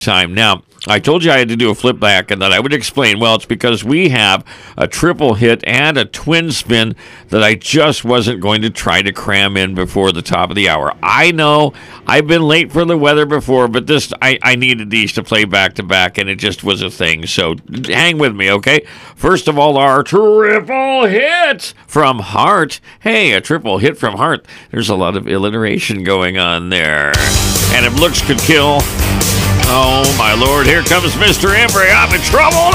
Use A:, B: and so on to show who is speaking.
A: time. Now, I told you I had to do a flip back and that I would explain. Well, it's because we have a triple hit and a twin spin that I just wasn't going to try to cram in before the top of the hour. I know I've been late for the weather before, but I needed these to play back to back, and it just was a thing. So hang with me, okay? First of all, our triple hit from Heart. Hey, a triple hit from Heart. There's a lot of alliteration going on there. And if looks could kill, oh my Lord, here comes Mr. Embry. I'm in trouble